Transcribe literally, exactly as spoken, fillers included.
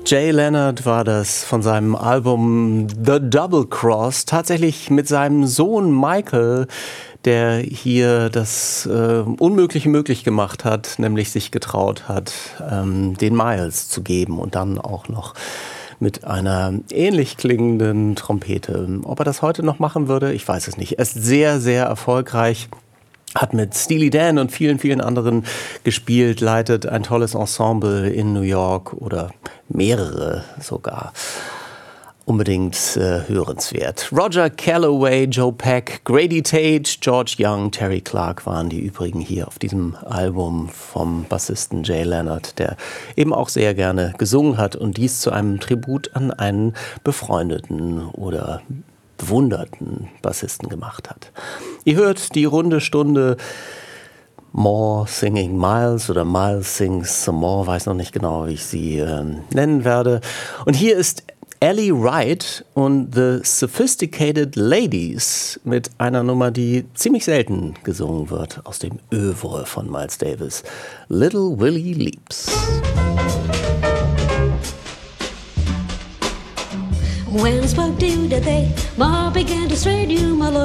Jay Leonard war das von seinem Album The Double Cross, tatsächlich mit seinem Sohn Michael, der hier das äh, Unmögliche möglich gemacht hat, nämlich sich getraut hat, ähm, den Miles zu geben und dann auch noch mit einer ähnlich klingenden Trompete. Ob er das heute noch machen würde, ich weiß es nicht. Er ist sehr, sehr erfolgreich. Hat mit Steely Dan und vielen, vielen anderen gespielt, leitet ein tolles Ensemble in New York oder mehrere sogar. Unbedingt äh, hörenswert. Roger Calloway, Joe Pack, Grady Tate, George Young, Terry Clark waren die übrigen hier auf diesem Album vom Bassisten Jay Leonard, der eben auch sehr gerne gesungen hat und dies zu einem Tribut an einen befreundeten oder bewunderten Bassisten gemacht hat. Ihr hört die runde Stunde More Singing Miles oder Miles Sings Some More, weiß noch nicht genau, wie ich sie äh, nennen werde. Und hier ist Ellie Wright und The Sophisticated Ladies mit einer Nummer, die ziemlich selten gesungen wird, aus dem Œuvre von Miles Davis. Little Willie Leaps. When I spoke to you today, my heart began to stray to you, my love.